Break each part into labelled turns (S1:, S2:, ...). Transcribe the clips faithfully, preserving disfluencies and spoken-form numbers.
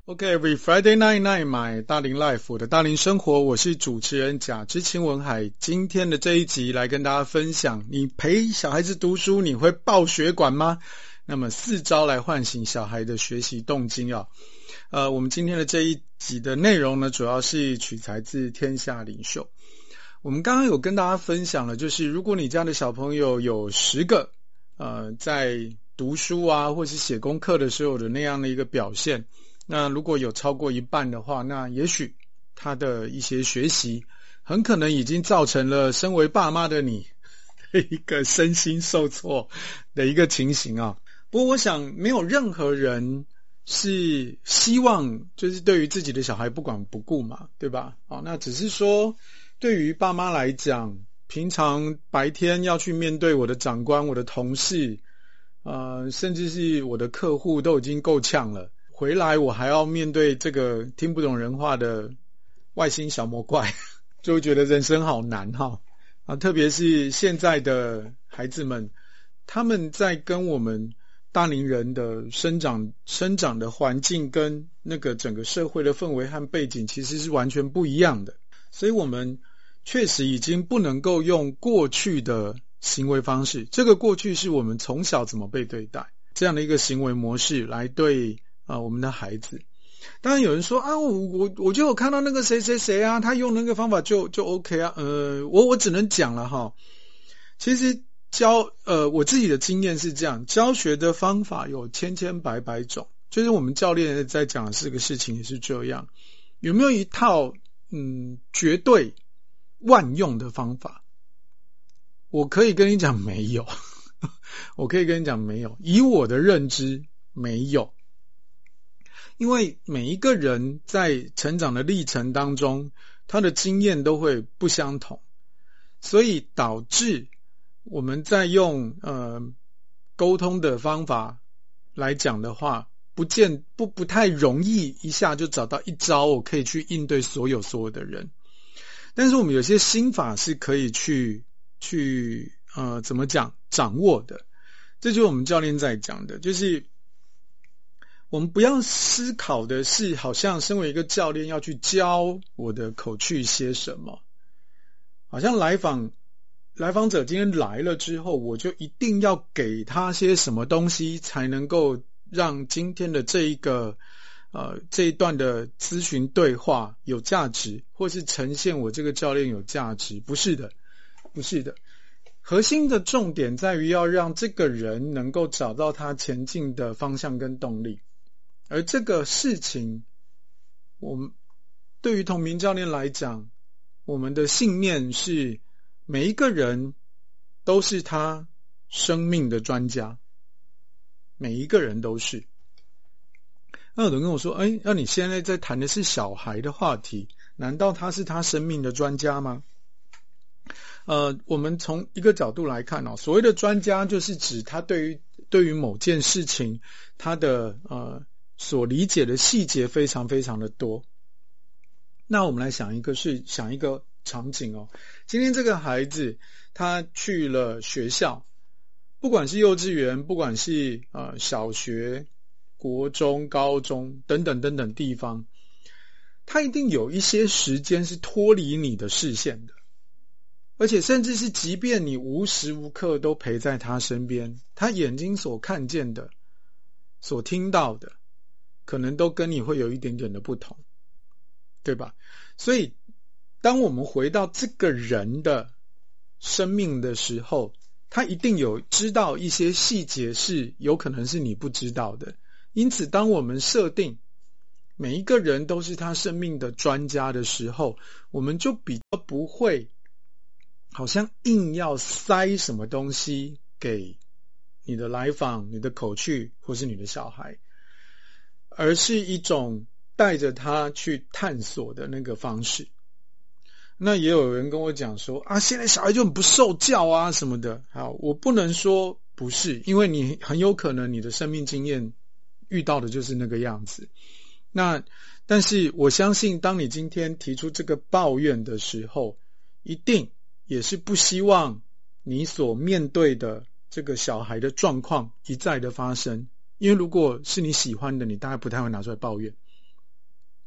S1: OK，every Friday night night 买大龄 life 我的大龄生活，我是主持人贾之清文海。今天的这一集来跟大家分享，你陪小孩子读书你会爆血管吗？那么四招来唤醒小孩的学习动机啊。呃，我们今天的这一集的内容呢，主要是取材自天下领袖。我们刚刚有跟大家分享了，就是如果你家的小朋友有十个呃在读书啊或是写功课的时候的那样的一个表现，那如果有超过一半的话，那也许他的一些学习很可能已经造成了身为爸妈的你的一个身心受挫的一个情形啊。不过我想没有任何人是希望就是对于自己的小孩不管不顾嘛，对吧？哦，那只是说对于爸妈来讲，平常白天要去面对我的长官、我的同事呃，甚至是我的客户都已经够呛了，回来我还要面对这个听不懂人话的外星小魔怪，就会觉得人生好难哈啊！特别是现在的孩子们，他们在跟我们大龄人的生长生长的环境跟那个整个社会的氛围和背景其实是完全不一样的，所以我们确实已经不能够用过去的行为方式，这个过去是我们从小怎么被对待这样的一个行为模式来对啊，我们的孩子。当然有人说啊，我我我就有看到那个谁谁谁啊，他用那个方法就就 OK 啊。呃，我我只能讲了哈，其实教呃我自己的经验是这样，教学的方法有千千百百种，就是我们教练在讲的这个事情也是这样。有没有一套嗯绝对万用的方法？我可以跟你讲没有，我可以跟你讲没有，以我的认知没有。因为每一个人在成长的历程当中，他的经验都会不相同，所以导致我们在用呃沟通的方法来讲的话，不见不不太容易一下就找到一招我可以去应对所有所有的人。但是我们有些心法是可以去去呃怎么讲掌握的，这就是我们教练在讲的，就是我们不要思考的是好像身为一个教练要去教我的口去些什么，好像来访来访者今天来了之后，我就一定要给他些什么东西才能够让今天的这一个呃这一段的咨询对话有价值，或是呈现我这个教练有价值。不是的，不是的，核心的重点在于要让这个人能够找到他前进的方向跟动力。而这个事情，我们对于同名教练来讲，我们的信念是每一个人都是他生命的专家，每一个人都是。那有人跟我说，哎，那你现在在谈的是小孩的话题，难道他是他生命的专家吗？呃，我们从一个角度来看哦，所谓的专家就是指他对于对于某件事情，他的呃所理解的细节非常非常的多。那我们来想一个是想一个场景哦，今天这个孩子他去了学校，不管是幼稚园，不管是呃小学、国中、高中等等等等地方，他一定有一些时间是脱离你的视线的。而且甚至是即便你无时无刻都陪在他身边，他眼睛所看见的所听到的可能都跟你会有一点点的不同，对吧？所以当我们回到这个人的生命的时候，他一定有知道一些细节是有可能是你不知道的。因此当我们设定每一个人都是他生命的专家的时候，我们就比较不会好像硬要塞什么东西给你的来访、你的口去或是你的小孩，而是一种带着他去探索的那个方式。那也有人跟我讲说啊，现在小孩就很不受教啊什么的。好，我不能说不是，因为你很有可能你的生命经验遇到的就是那个样子。那但是我相信当你今天提出这个抱怨的时候，一定也是不希望你所面对的这个小孩的状况一再的发生。因为如果是你喜欢的，你大概不太会拿出来抱怨。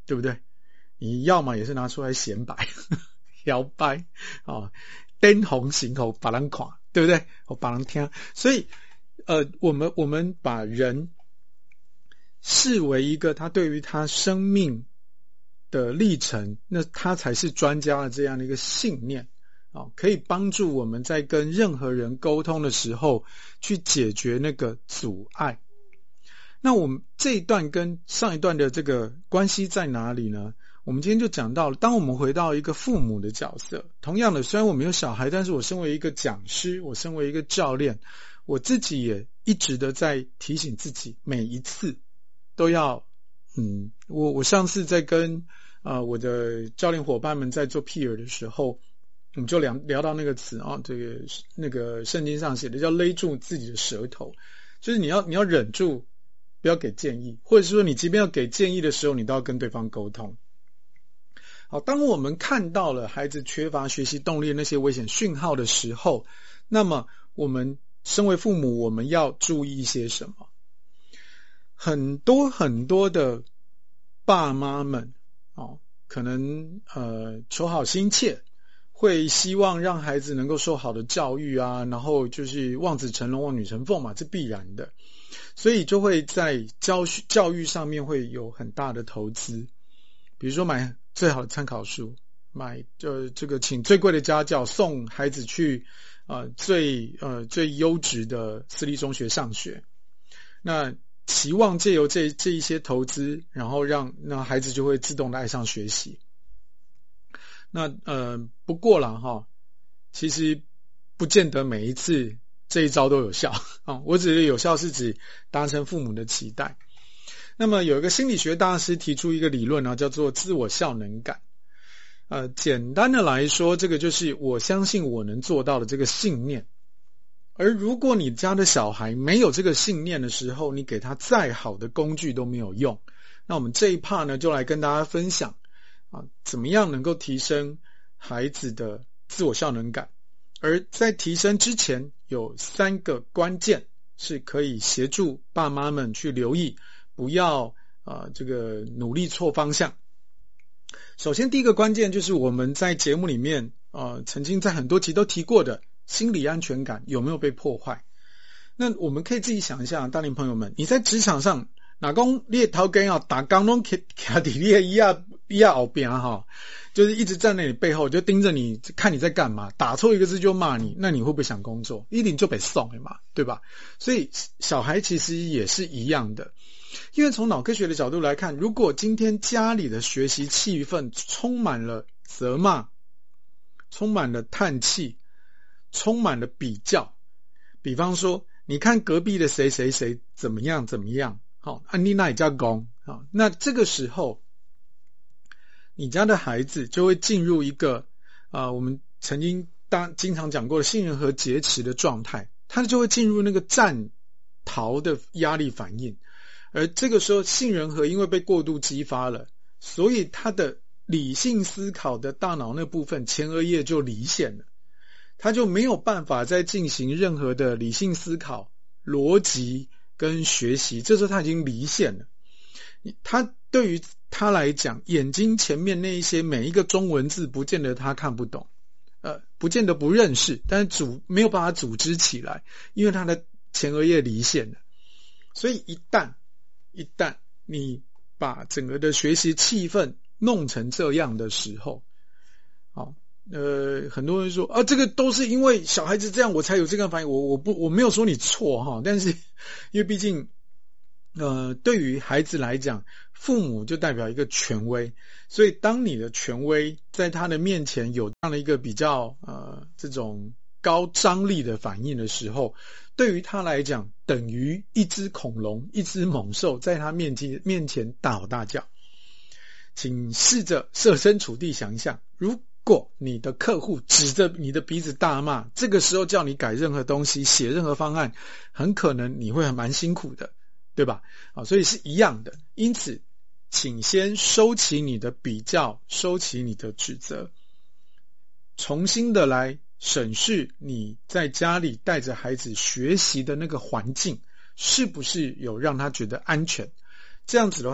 S1: 对不对？你要么也是拿出来显摆摇摆啊，灯红行头把人看，对不对？我把人听。所以呃我们我们把人视为一个他对于他生命的历程，那他才是专家的这样的一个信念啊，可以帮助我们在跟任何人沟通的时候去解决那个阻碍。那我们这一段跟上一段的这个关系在哪里呢？我们今天就讲到了，当我们回到一个父母的角色，同样的，虽然我没有小孩，但是我身为一个讲师，我身为一个教练，我自己也一直的在提醒自己，每一次都要嗯，我我上次在跟呃我的教练伙伴们在做 peer 的时候，我们就聊聊到那个词啊，这个那个圣经上写的叫勒住自己的舌头，就是你要你要忍住不要给建议，或者是说你即便要给建议的时候，你都要跟对方沟通。好，当我们看到了孩子缺乏学习动力的那些危险讯号的时候，那么我们身为父母，我们要注意一些什么？很多很多的爸妈们哦，可能呃求好心切，会希望让孩子能够受好的教育啊，然后就是望子成龙望女成凤嘛，这必然的，所以就会在教教育上面会有很大的投资，比如说买最好的参考书，买呃这个请最贵的家教，送孩子去呃最呃最优质的私立中学上学，那期望借由这这一些投资，然后让那孩子就会自动的爱上学习。那呃不过啦哈，其实不见得每一次这一招都有效啊。我指的有效是指达成父母的期待。那么有一个心理学大师提出一个理论呢，叫做自我效能感。呃，简单的来说，这个就是我相信我能做到的这个信念。而如果你家的小孩没有这个信念的时候，你给他再好的工具都没有用。那我们这一 part 呢，就来跟大家分享啊，怎么样能够提升孩子的自我效能感。而在提升之前，有三个关键是可以协助爸妈们去留意，不要呃这个努力错方向。首先第一个关键就是我们在节目里面呃曾经在很多集都提过的心理安全感有没有被破坏。那我们可以自己想一下，大龄朋友们，你在职场上哪讲你的头家要打刚拢徛在你的椅仔椅仔后边哈，就是一直站在你背后就盯着你看你在干嘛，打错一个字就骂你，那你会不会想工作？一定就被送了嘛，对吧？所以小孩其实也是一样的。因为从脑科学的角度来看，如果今天家里的学习气氛充满了责骂，充满了叹气，充满了比较，比方说你看隔壁的谁谁谁怎么样怎么样，好，啊你那也叫公，好，那这个时候你家的孩子就会进入一个啊、呃，我们曾经当经常讲过的杏仁核劫持的状态，他就会进入那个战逃的压力反应。而这个时候杏仁核因为被过度激发了，所以他的理性思考的大脑那部分前额叶就离线了，他就没有办法再进行任何的理性思考、逻辑跟学习，这时候他已经离线了。他对于他来讲，眼睛前面那一些每一个中文字不见得他看不懂，呃，不见得不认识，但是组没有办法组织起来，因为他的前额叶离线了。所以一旦一旦你把整个的学习气氛弄成这样的时候，好，呃，很多人说啊，这个都是因为小孩子这样我才有这个反应，我我不我没有说你错哈，但是因为毕竟呃，对于孩子来讲，父母就代表一个权威，所以当你的权威在他的面前有这样的一个比较呃这种高张力的反应的时候，对于他来讲等于一只恐龙，一只猛兽在他面前面前大吼大叫。请试着设身处地想一想，如果你的客户指着你的鼻子大骂，这个时候叫你改任何东西，写任何方案，很可能你会蛮辛苦的，对吧？好，所以是一样的。因此请先收起你的比较，收起你的指责，重新的来审视你在家里带着孩子学习的那个环境是不是有让他觉得安全。这样子的话，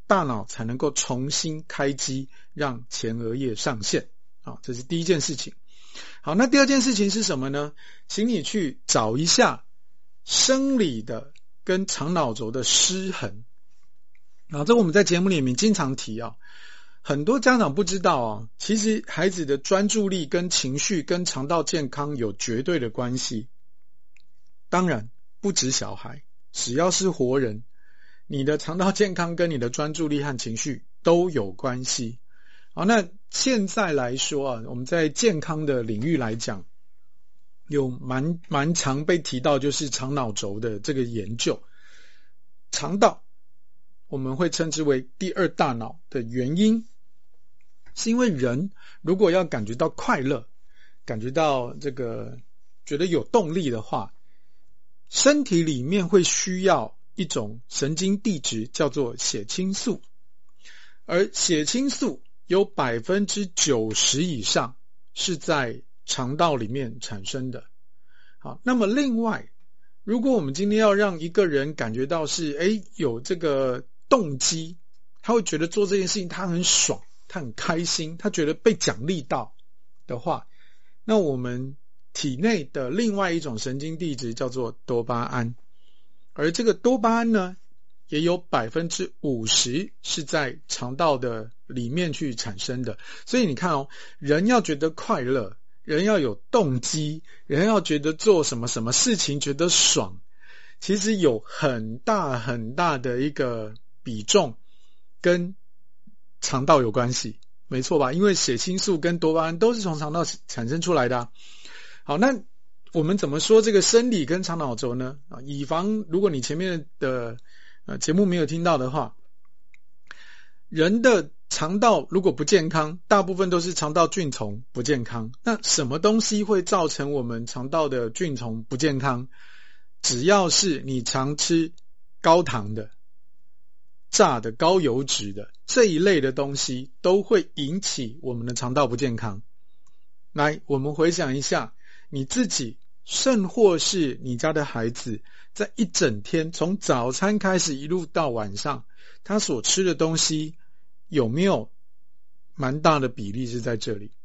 S1: 大脑才能够重新开机，让前额叶上线。好，这是第一件事情。好，那第二件事情是什么呢？请你去找一下生理的跟肠脑轴的失衡。啊，这我们在节目里面经常提啊，很多家长不知道啊，其实孩子的专注力跟情绪跟肠道健康有绝对的关系。当然不止小孩，只要是活人，你的肠道健康跟你的专注力和情绪都有关系。好，那现在来说啊，我们在健康的领域来讲，有蛮蛮常被提到就是肠脑轴的这个研究。肠道我们会称之为第二大脑的原因，是因为人如果要感觉到快乐，感觉到这个觉得有动力的话，身体里面会需要一种神经递质叫做血清素，而血清素有 百分之九十 以上是在肠道里面产生的。好，那么另外，如果我们今天要让一个人感觉到是诶有这个动机，他会觉得做这件事情他很爽，他很开心，他觉得被奖励到的话，那我们体内的另外一种神经递质叫做多巴胺，而这个多巴胺呢，也有 百分之五十 是在肠道的里面去产生的。所以你看哦，人要觉得快乐，人要有动机，人要觉得做什么什么事情觉得爽，其实有很大很大的一个比重跟肠道有关系，没错吧？因为血清素跟多巴胺都是从肠道产生出来的啊。好，那我们怎么说这个生理跟肠脑轴呢？啊，以防如果你前面的呃节目没有听到的话，人的肠道如果不健康，大部分都是肠道菌丛不健康。那什么东西会造成我们肠道的菌丛不健康？只要是你常吃高糖的、炸的、高油脂的这一类的东西，都会引起我们的肠道不健康。来，我们回想一下，你自己甚或是你家的孩子，在一整天从早餐开始一路到晚上，他所吃的东西有没有蛮大的比例是在这里？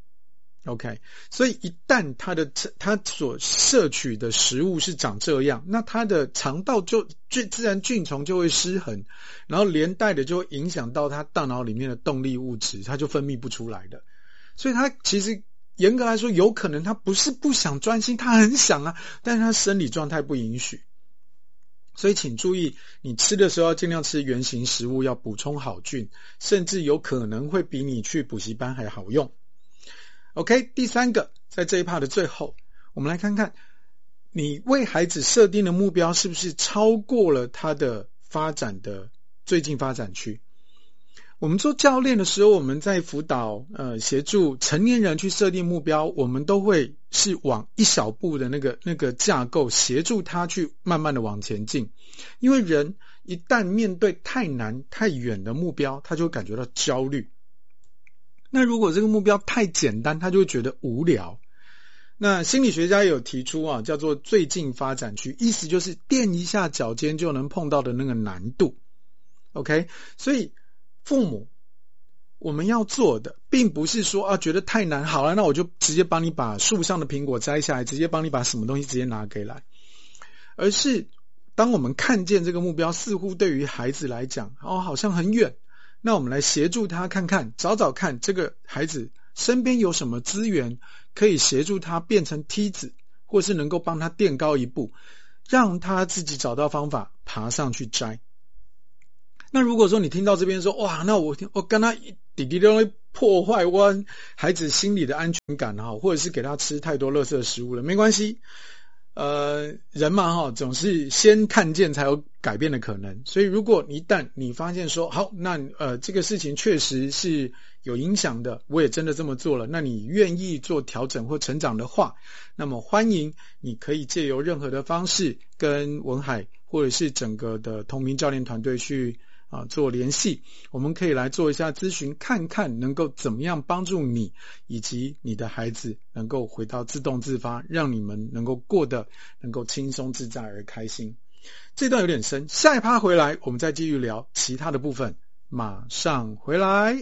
S1: OK， 所以一旦他的他所摄取的食物是长这样，那他的肠道就自然菌丛就会失衡，然后连带的就会影响到他大脑里面的动力物质，他就分泌不出来的。所以他其实严格来说，有可能他不是不想专心，他很想啊，但是他生理状态不允许。所以请注意，你吃的时候要尽量吃原型食物，要补充好菌，甚至有可能会比你去补习班还好用。OK， 第三个，在这一 part 的最后，我们来看看你为孩子设定的目标是不是超过了他的发展的最近发展区。我们做教练的时候，我们在辅导呃协助成年人去设定目标，我们都会是往一小步的那个那个架构协助他去慢慢的往前进。因为人一旦面对太难太远的目标，他就会感觉到焦虑。那如果这个目标太简单，他就会觉得无聊。那心理学家也有提出啊，叫做最近发展区，意思就是垫一下脚尖就能碰到的那个难度。OK， 所以父母我们要做的并不是说啊觉得太难，好了，那我就直接帮你把树上的苹果摘下来，直接帮你把什么东西直接拿给来，而是当我们看见这个目标似乎对于孩子来讲哦好像很远，那我们来协助他看看，找找看这个孩子身边有什么资源可以协助他变成梯子，或是能够帮他垫高一步，让他自己找到方法爬上去摘。那如果说你听到这边说哇，那我我跟他弟弟都会破坏我孩子心里的安全感哈，或者是给他吃太多垃圾食物了，没关系，呃，人嘛哈，总是先看见才有改变的可能。所以如果一旦你发现说好，那呃这个事情确实是有影响的，我也真的这么做了，那你愿意做调整或成长的话，那么欢迎你可以借由任何的方式跟文海或者是整个的同名教练团队去啊做联系，我们可以来做一下咨询，看看能够怎么样帮助你以及你的孩子能够回到自动自发，让你们能够过得能够轻松自在而开心。这段有点深，下一趴回来我们再继续聊其他的部分。 马上回来。